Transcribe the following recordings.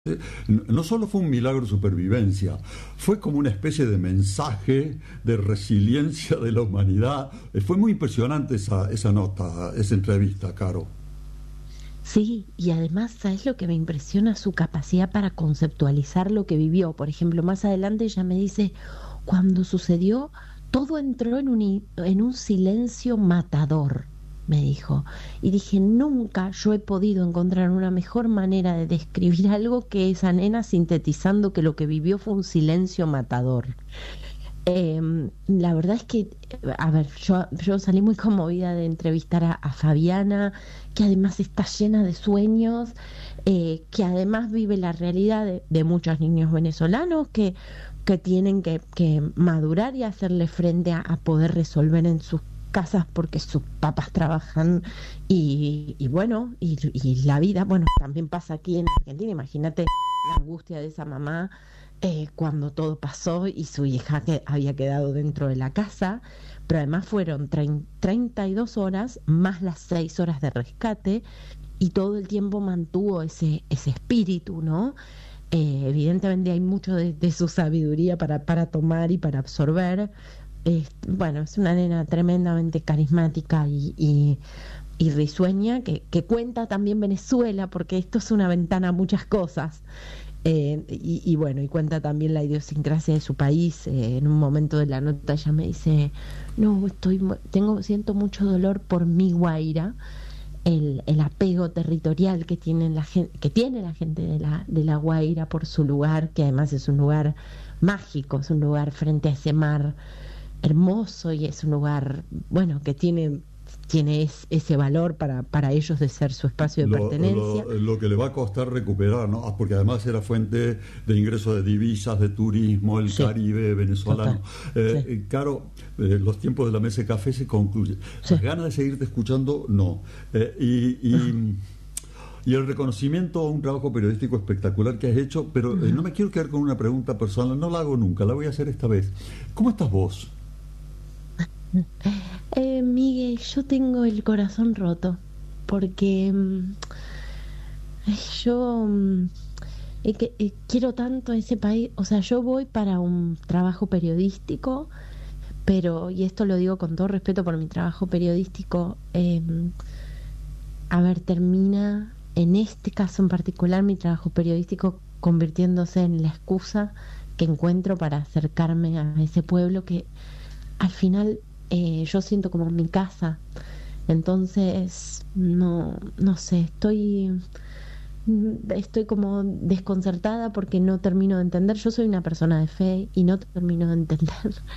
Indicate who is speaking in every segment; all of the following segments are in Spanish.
Speaker 1: No solo fue un milagro de supervivencia, fue como una especie de mensaje de resiliencia de la humanidad. Fue muy impresionante esa nota, esa entrevista, Caro.
Speaker 2: Sí, y además, ¿sabes lo que me impresiona? Su capacidad para conceptualizar lo que vivió. Por ejemplo, más adelante ella me dice, cuando sucedió, todo entró en un silencio matador, me dijo. Y dije, nunca yo he podido encontrar una mejor manera de describir algo que esa nena sintetizando que lo que vivió fue un silencio matador. La verdad es que, a ver, yo salí muy conmovida de entrevistar a Fabiana, que además está llena de sueños, que además vive la realidad de muchos niños venezolanos que tienen que madurar y hacerle frente a poder resolver en sus casas porque sus papás trabajan y bueno, y la vida, bueno, también pasa aquí en Argentina, imagínate la angustia de esa mamá cuando todo pasó y su hija que había quedado dentro de la casa, pero además fueron 32 horas más las 6 horas de rescate y todo el tiempo mantuvo ese espíritu, ¿no? Evidentemente hay mucho de su sabiduría para tomar y para absorber. Bueno, es una nena tremendamente carismática y risueña que cuenta también Venezuela, porque esto es una ventana a muchas cosas. Y bueno, y cuenta también la idiosincrasia de su país. En un momento de la nota ella me dice, no, siento mucho dolor por mi Guaira, el apego territorial que tiene la gente de la Guaira por su lugar, que además es un lugar mágico, es un lugar frente a ese mar hermoso y es un lugar, bueno, que tiene ese valor para ellos de ser su espacio de pertenencia.
Speaker 1: Lo que le va a costar recuperar, ¿no? Porque además era fuente de ingresos de divisas, de turismo, el
Speaker 2: Sí,
Speaker 1: Caribe venezolano.
Speaker 2: sí.
Speaker 1: Caro, los tiempos de la mesa de café se concluyen.
Speaker 2: Sí.
Speaker 1: Las ganas de seguirte escuchando, no. Y el reconocimiento a un trabajo periodístico espectacular que has hecho, pero no me quiero quedar con una pregunta personal, no la hago nunca, la voy a hacer esta vez. ¿Cómo estás vos?
Speaker 2: Miguel, yo tengo el corazón roto porque yo quiero tanto ese país, o sea, yo voy para un trabajo periodístico, pero, y esto lo digo con todo respeto por mi trabajo periodístico, a ver, termina, en este caso en particular, mi trabajo periodístico convirtiéndose en la excusa que encuentro para acercarme a ese pueblo que al final yo siento como mi casa. Entonces, no sé, estoy como desconcertada porque no termino de entender. Yo soy una persona de fe y no termino de entender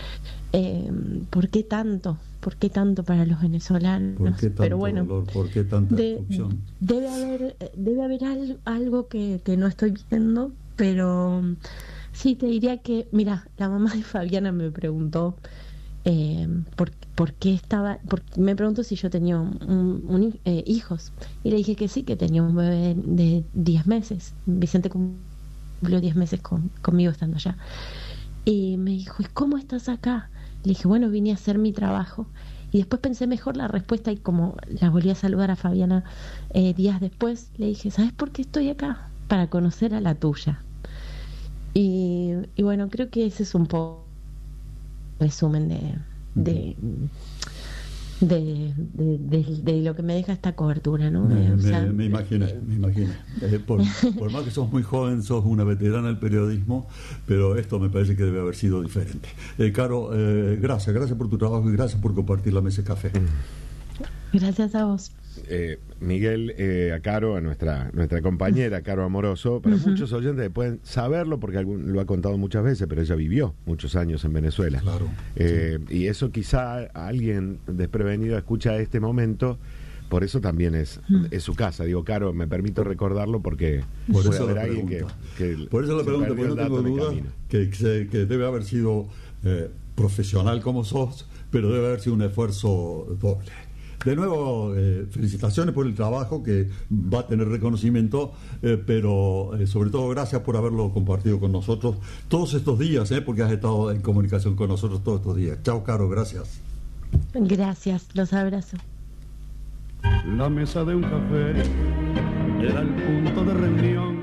Speaker 2: por qué tanto para los venezolanos.
Speaker 1: ¿Por qué tanto
Speaker 2: Pero bueno,
Speaker 1: dolor? ¿Por qué tanta destrucción?
Speaker 2: debe haber algo que no estoy viendo, pero sí te diría que, mira, la mamá de Fabiana me preguntó eh, por qué porque me preguntó si yo tenía hijos, y le dije que sí, que tenía un bebé de 10 meses. Vicente cumplió 10 meses conmigo estando allá. Y me dijo, ¿y cómo estás acá? Le dije, bueno, vine a hacer mi trabajo. Y después pensé mejor la respuesta y como la volví a saludar a Fabiana días después, le dije, ¿sabes por qué estoy acá? Para conocer a la tuya. Y bueno, creo que ese es un poco el resumen de, de lo que me deja esta cobertura, ¿no? O sea,
Speaker 1: Me imaginé. Por más que sos muy joven, sos una veterana del periodismo, pero esto me parece que debe haber sido diferente. Caro, gracias por tu trabajo y gracias por compartir la mesa de café.
Speaker 2: gracias a vos.
Speaker 3: Miguel, a Caro, a nuestra compañera Caro Amoroso, para muchos oyentes pueden saberlo porque lo ha contado muchas veces, pero ella vivió muchos años en Venezuela.
Speaker 1: Claro.
Speaker 3: Y eso quizá alguien desprevenido escucha este momento, por eso también es su casa. Digo, Caro, me permito recordarlo porque
Speaker 1: Por
Speaker 3: puede
Speaker 1: eso
Speaker 3: haber
Speaker 1: la
Speaker 3: alguien
Speaker 1: pregunta.
Speaker 3: que
Speaker 1: Por eso la
Speaker 3: se
Speaker 1: pregunta,
Speaker 3: perdió
Speaker 1: porque no
Speaker 3: el
Speaker 1: tengo
Speaker 3: dato en el
Speaker 1: duda
Speaker 3: camino.
Speaker 1: que debe haber sido profesional como sos, pero debe haber sido un esfuerzo doble. De nuevo, felicitaciones por el trabajo que va a tener reconocimiento, pero sobre todo gracias por haberlo compartido con nosotros todos estos días, porque has estado en comunicación con nosotros todos estos días. Chao, Caro, gracias.
Speaker 2: Gracias, los abrazo.
Speaker 4: La mesa de un café era el punto de reunión